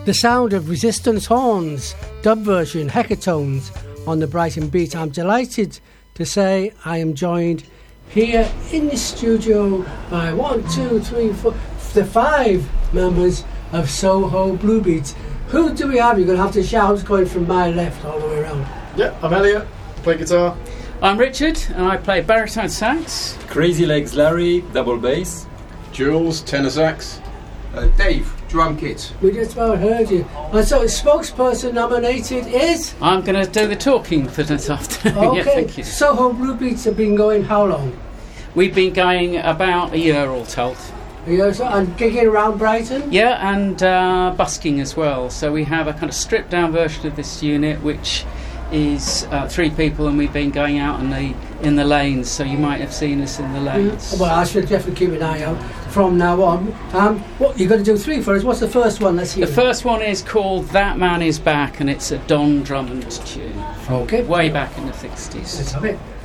The sound of Resistance horns, dub version, hecatones on the Brighton Beat. I'm delighted to say I am joined here in the studio by the 5 members of Soho Bluebeat. Who do we have? You're going to have to shout, going from my left all the way around. Yeah, I'm Elliot, play guitar. I'm Richard, and I play baritone sax. Crazy Legs Larry, double bass. Jules, tenor sax. Dave, drum kit. We just about heard you. And so, spokesperson nominated is? I'm going to do the talking for this afternoon. Okay. Yeah, thank you. Soho Bluebeats have been going how long? We've been going about a year, all told. A year or so, and gigging around Brighton? Yeah, and busking as well. So we have a kind of stripped down version of this unit, which is 3 people, and we've been going out in the lanes, so you might have seen us in the lanes. Well, I should definitely keep an eye out from now on. What you're going to do 3 for us? What's the first one? Let's hear. The first one is called That Man Is Back, and it's a Don Drummond tune. Okay. Way back in the 60s. Let's have it.